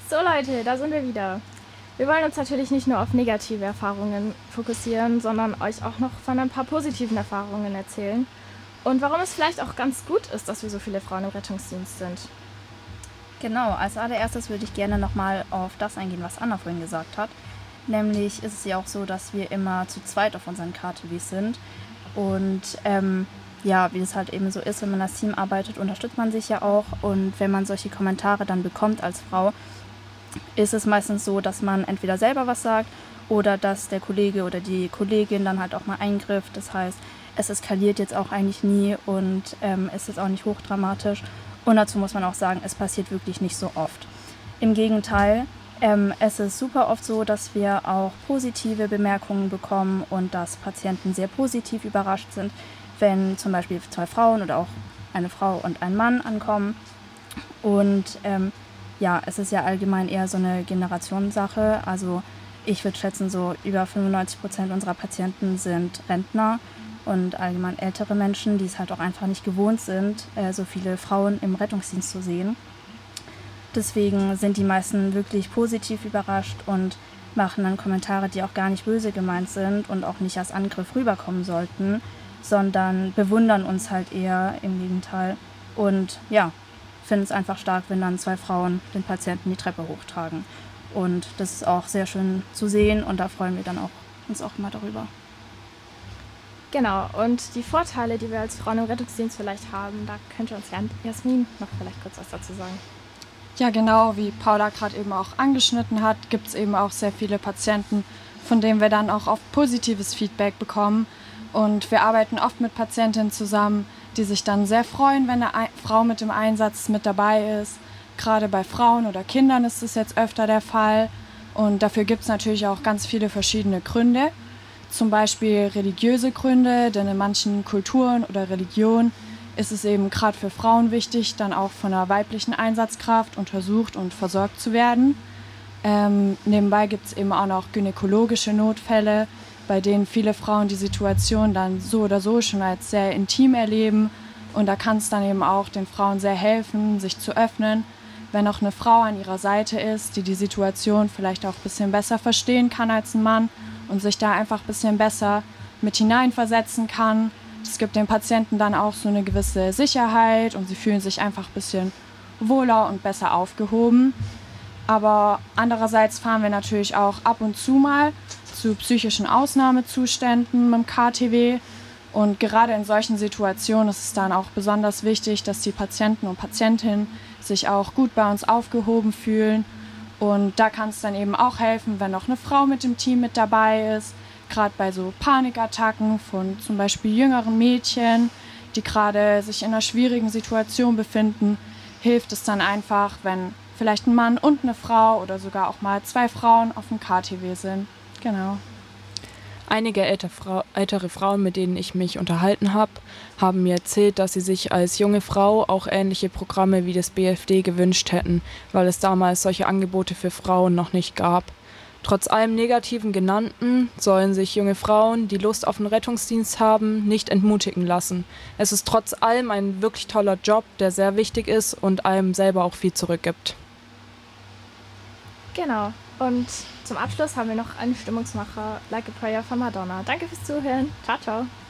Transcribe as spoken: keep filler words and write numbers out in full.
So Leute, da sind wir wieder. Wir wollen uns natürlich nicht nur auf negative Erfahrungen fokussieren, sondern euch auch noch von ein paar positiven Erfahrungen erzählen und warum es vielleicht auch ganz gut ist, dass wir so viele Frauen im Rettungsdienst sind. Genau, als allererstes würde ich gerne nochmal auf das eingehen, was Anna vorhin gesagt hat. Nämlich ist es ja auch so, dass wir immer zu zweit auf unseren K T Ws sind. Und ähm, ja, wie es halt eben so ist, wenn man als Team arbeitet, unterstützt man sich ja auch. Und wenn man solche Kommentare dann bekommt als Frau, ist es meistens so, dass man entweder selber was sagt oder dass der Kollege oder die Kollegin dann halt auch mal eingrifft. Das heißt, es eskaliert jetzt auch eigentlich nie und ähm, es ist auch nicht hochdramatisch. Und dazu muss man auch sagen, es passiert wirklich nicht so oft. Im Gegenteil, ähm, es ist super oft so, dass wir auch positive Bemerkungen bekommen und dass Patienten sehr positiv überrascht sind, wenn zum Beispiel zwei Frauen oder auch eine Frau und ein Mann ankommen. Und ähm, ja, es ist ja allgemein eher so eine Generationssache. Also ich würde schätzen, so über fünfundneunzig Prozent unserer Patienten sind Rentner und allgemein ältere Menschen, die es halt auch einfach nicht gewohnt sind, äh, so viele Frauen im Rettungsdienst zu sehen. Deswegen sind die meisten wirklich positiv überrascht und machen dann Kommentare, die auch gar nicht böse gemeint sind und auch nicht als Angriff rüberkommen sollten, sondern bewundern uns halt eher im Gegenteil. Und ja, finden es einfach stark, wenn dann zwei Frauen den Patienten die Treppe hochtragen. Und das ist auch sehr schön zu sehen und da freuen wir dann auch, uns auch immer darüber. Genau, und die Vorteile, die wir als Frauen im Rettungsdienst vielleicht haben, da könnte uns Jasmin noch vielleicht kurz was dazu sagen. Ja, genau, wie Paula gerade eben auch angeschnitten hat, gibt es eben auch sehr viele Patienten, von denen wir dann auch oft positives Feedback bekommen. Und wir arbeiten oft mit Patientinnen zusammen, die sich dann sehr freuen, wenn eine Frau mit dem Einsatz mit dabei ist. Gerade bei Frauen oder Kindern ist es jetzt öfter der Fall. Und dafür gibt es natürlich auch ganz viele verschiedene Gründe. Zum Beispiel religiöse Gründe, denn in manchen Kulturen oder Religionen ist es eben gerade für Frauen wichtig, dann auch von einer weiblichen Einsatzkraft untersucht und versorgt zu werden. Ähm, nebenbei gibt es eben auch noch gynäkologische Notfälle, bei denen viele Frauen die Situation dann so oder so schon als sehr intim erleben. Und da kann es dann eben auch den Frauen sehr helfen, sich zu öffnen, wenn auch eine Frau an ihrer Seite ist, die die Situation vielleicht auch ein bisschen besser verstehen kann als ein Mann und sich da einfach ein bisschen besser mit hineinversetzen kann. Es gibt den Patienten dann auch so eine gewisse Sicherheit und sie fühlen sich einfach ein bisschen wohler und besser aufgehoben. Aber andererseits fahren wir natürlich auch ab und zu mal zu psychischen Ausnahmezuständen mit dem K T W. Und gerade in solchen Situationen ist es dann auch besonders wichtig, dass die Patienten und Patientinnen sich auch gut bei uns aufgehoben fühlen. Und da kann es dann eben auch helfen, wenn noch eine Frau mit dem Team mit dabei ist. Gerade bei so Panikattacken von zum Beispiel jüngeren Mädchen, die gerade sich in einer schwierigen Situation befinden, hilft es dann einfach, wenn vielleicht ein Mann und eine Frau oder sogar auch mal zwei Frauen auf dem K T W sind. Genau. Einige ältere, Frau, ältere Frauen, mit denen ich mich unterhalten habe, haben mir erzählt, dass sie sich als junge Frau auch ähnliche Programme wie das B F D gewünscht hätten, weil es damals solche Angebote für Frauen noch nicht gab. Trotz allem Negativen Genannten sollen sich junge Frauen, die Lust auf den Rettungsdienst haben, nicht entmutigen lassen. Es ist trotz allem ein wirklich toller Job, der sehr wichtig ist und einem selber auch viel zurückgibt. Genau, und zum Abschluss haben wir noch einen Stimmungsmacher, Like a Prayer von Madonna. Danke fürs Zuhören. Ciao, ciao.